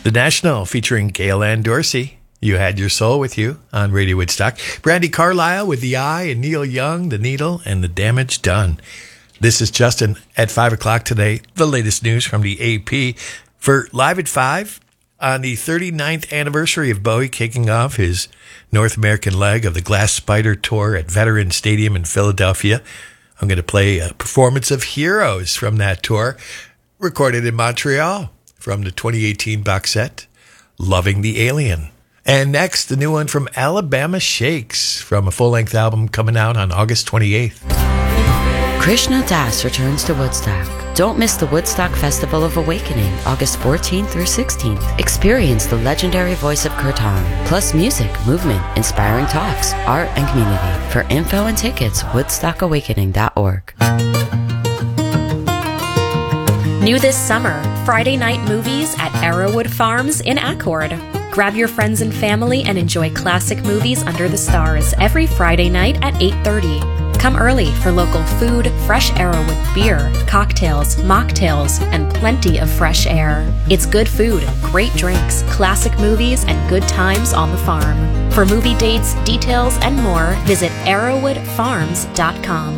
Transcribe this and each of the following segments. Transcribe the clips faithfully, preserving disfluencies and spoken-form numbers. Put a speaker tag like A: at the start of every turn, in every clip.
A: The National featuring Gail Ann Dorsey. You Had Your Soul with You on Radio Woodstock. Brandi Carlile with The Eye, and Neil Young, The Needle, and The Damage Done. This is Justin at five o'clock today. The latest news from the A P. For Live at five, on the thirty-ninth anniversary of Bowie kicking off his North American leg of the Glass Spider Tour at Veterans Stadium in Philadelphia, I'm going to play a performance of Heroes from that tour, recorded in Montreal from the twenty eighteen box set, Loving the Alien. And next, the new one from Alabama Shakes from a full-length album coming out on August twenty-eighth.
B: Krishna Das returns to Woodstock. Don't miss the Woodstock Festival of Awakening, August fourteenth through sixteenth. Experience the legendary voice of Kirtan, plus music, movement, inspiring talks, art, and community. For info and tickets, woodstock awakening dot org.
C: New this summer, Friday night movies at Arrowwood Farms in Accord. Grab your friends and family and enjoy classic movies under the stars every Friday night at eight thirty. Come early for local food, fresh Arrowwood beer, cocktails, mocktails, and plenty of fresh air. It's good food, great drinks, classic movies, and good times on the farm. For movie dates, details, and more, visit arrowwood farms dot com.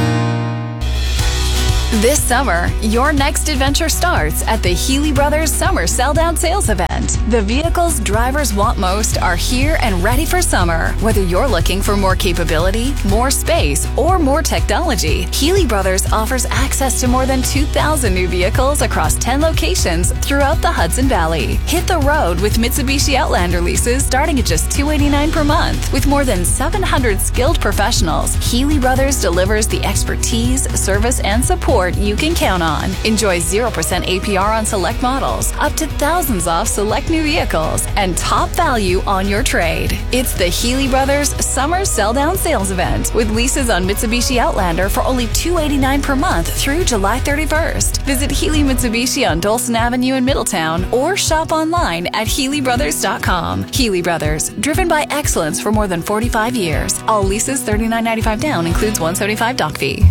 D: This summer, your next adventure starts at the Healy Brothers Summer Sell-Down Sales Event. The vehicles drivers want most are here and ready for summer. Whether you're looking for more capability, more space, or more technology, Healy Brothers offers access to more than two thousand new vehicles across ten locations throughout the Hudson Valley. Hit the road with Mitsubishi Outlander leases starting at just two hundred eighty-nine dollars per month. With more than seven hundred skilled professionals, Healy Brothers delivers the expertise, service, and support you can count on. Enjoy zero percent A P R on select models, up to thousands off select new vehicles, and top value on your trade. It's the Healy Brothers Summer Sell-Down Sales Event with leases on Mitsubishi Outlander for only two hundred eighty-nine dollars per month through July thirty-first. Visit Healy Mitsubishi on Dolson Avenue in Middletown or shop online at healy brothers dot com. Healy Brothers, driven by excellence for more than forty-five years. All leases thirty-nine ninety-five down, includes one seventy-five doc fee.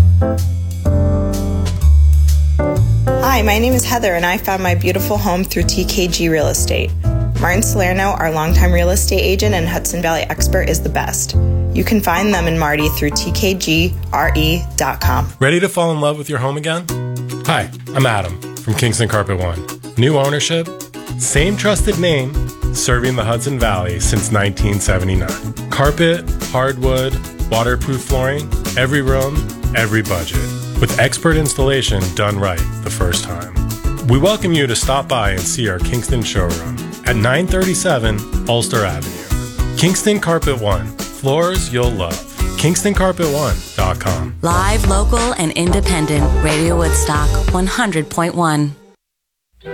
E: Hi, my name is Heather, and I found my beautiful home through T K G Real Estate. Martin Salerno, our longtime real estate agent and Hudson Valley expert, is the best. You can find them in Marty through T K G R E dot com.
F: Ready to fall in love with your home again? Hi, I'm Adam from Kingston Carpet One. New ownership, same trusted name, serving the Hudson Valley since nineteen seventy-nine. Carpet, hardwood, waterproof flooring, every room, every budget. With expert installation done right the first time. We welcome you to stop by and see our Kingston showroom at nine thirty-seven Ulster Avenue. Kingston Carpet One. Floors you'll love. kingston carpet one dot com.
B: Live, local, and independent. Radio Woodstock one hundred point one.